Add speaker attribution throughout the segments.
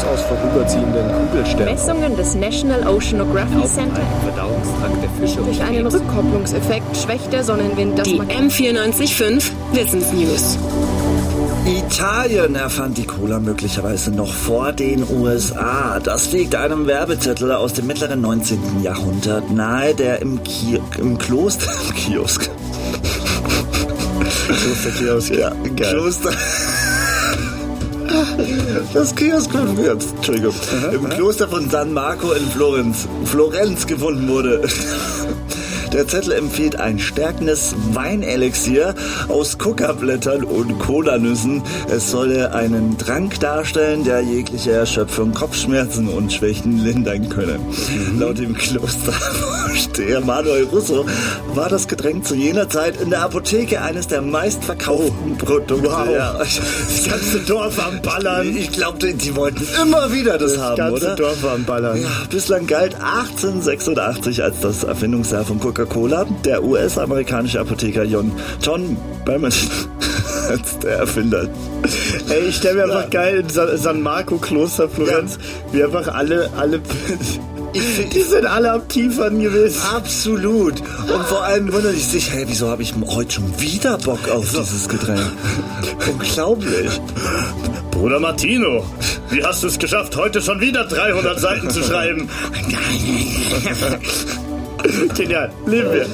Speaker 1: aus vorüberziehenden Kugelsternen.
Speaker 2: Messungen des National Oceanography Center.
Speaker 1: Verdauungstrakt der Fische.
Speaker 2: Durch einen Rückkopplungseffekt schwächt der Sonnenwind das
Speaker 3: Die M94.5 Wissensnews.
Speaker 4: Italien erfand die Cola möglicherweise noch vor den USA. Das liegt einem Werbezettel aus dem mittleren 19. Jahrhundert nahe, der im Kloster... Kiosk.
Speaker 5: Klosterkiosk.
Speaker 4: Ja, Kloster... Das Kiosk jetzt, Entschuldigung. Im Kloster von San Marco in Florenz gefunden wurde. Der Zettel empfiehlt ein stärkendes Weinelixier aus Kokablättern und Kolanüssen. Es solle einen Trank darstellen, der jegliche Erschöpfung, Kopfschmerzen und Schwächen lindern könne. Laut dem Klostervorsteher Manuel Russo war das Getränk zu jener Zeit in der Apotheke eines der meistverkauften Produkte.
Speaker 5: Wow.
Speaker 4: Ja.
Speaker 5: Das ganze Dorf am Ballern.
Speaker 4: Ich glaube, die wollten immer wieder das haben,
Speaker 5: Das
Speaker 4: oder?
Speaker 5: ganze Dorf am Ballern.
Speaker 4: Ja, bislang galt 1886 als das Erfindungsjahr von Coca-Cola. Der US-amerikanische Apotheker John Berman als der Erfinder.
Speaker 5: Ey, ich stelle mir einfach geil in San Marco Kloster Florenz, wie einfach alle die sind alle am Kiefern gewesen.
Speaker 4: Absolut. Und vor allem wundern die sich, hey, wieso habe ich heute schon wieder Bock auf dieses Getränk? Unglaublich.
Speaker 5: Bruder Martino, wie hast du es geschafft, heute schon wieder 300 Seiten zu schreiben? Genial, lieben wir.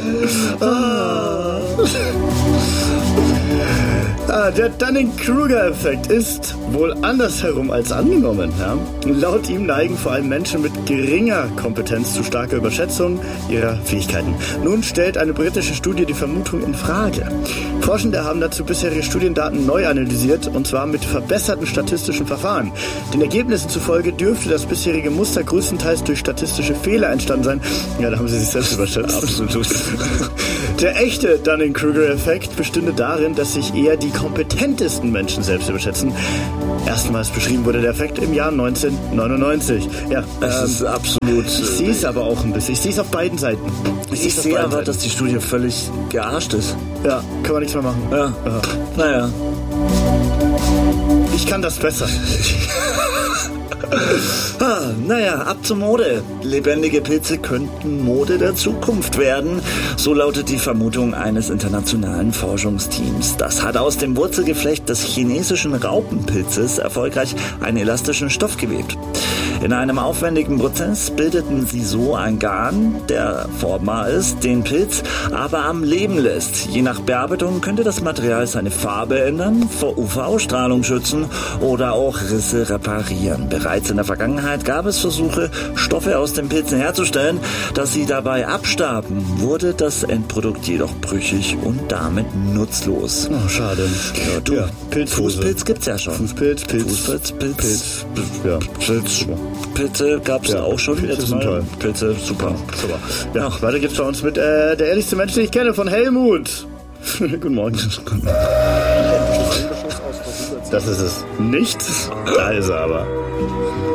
Speaker 5: Der Dunning-Kruger-Effekt ist wohl andersherum als angenommen. Ja? Laut ihm neigen vor allem Menschen mit geringer Kompetenz zu starker Überschätzung ihrer Fähigkeiten. Nun stellt eine britische Studie die Vermutung in Frage. Forschende haben dazu bisherige Studiendaten neu analysiert, und zwar mit verbesserten statistischen Verfahren. Den Ergebnissen zufolge dürfte das bisherige Muster größtenteils durch statistische Fehler entstanden sein. Ja, da haben sie sich selbst überschätzt.
Speaker 4: Absolut.
Speaker 5: Der echte Dunning-Kruger-Effekt bestünde darin, dass sich eher die kompetentesten Menschen selbst überschätzen. Erstmals beschrieben wurde der Effekt im Jahr 1999. Ja,
Speaker 4: das ist absolut...
Speaker 5: Ich sehe es aber auch ein bisschen. Ich sehe es auf beiden Seiten.
Speaker 4: Ich sehe aber, dass die Studie völlig gearscht ist.
Speaker 5: Ja, kann man nichts mehr machen.
Speaker 4: Ja. Naja.
Speaker 5: Ich kann das besser.
Speaker 4: Naja, ab zur Mode. Lebendige Pilze könnten Mode der Zukunft werden. So lautet die Vermutung eines internationalen Forschungsteams. Das hat aus dem Wurzelgeflecht des chinesischen Raupenpilzes erfolgreich einen elastischen Stoff gewebt. In einem aufwendigen Prozess bildeten sie so ein Garn, der formbar ist, den Pilz aber am Leben lässt. Je nach Bearbeitung könnte das Material seine Farbe ändern, vor UV-Strahlung schützen oder auch Risse reparieren. Bereits in der Vergangenheit gab es Versuche, Stoffe aus den Pilzen herzustellen. Dass sie dabei abstarben, wurde das Endprodukt jedoch brüchig und damit nutzlos.
Speaker 5: Oh, schade.
Speaker 4: Ja, du,
Speaker 5: ja,
Speaker 4: Fußpilz gibt's ja schon.
Speaker 5: Fußpilz. Ja.
Speaker 4: Pilze gab's ja auch schon.
Speaker 5: Pilze sind toll.
Speaker 4: Pilze, super.
Speaker 5: Ja, weiter geht's bei uns mit der ehrlichste Mensch, den ich kenne, von Helmut. Guten Morgen. Das ist es nicht. Da ist er aber.